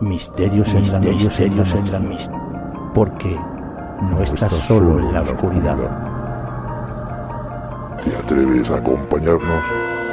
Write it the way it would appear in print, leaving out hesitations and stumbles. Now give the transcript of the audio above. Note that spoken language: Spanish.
misterios en la noche, porque no estás solo en la oscuridad. ¿Te atreves a acompañarnos?